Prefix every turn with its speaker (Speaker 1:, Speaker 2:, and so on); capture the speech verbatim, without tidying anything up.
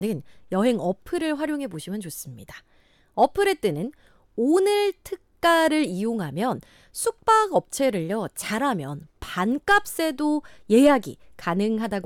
Speaker 1: 여행 어플을 활용해 보시면 좋습니다. 어플에 뜨는 오늘 특가를 이용하면 숙박 업체를요 잘하면 반값에도 예약이 가능하다고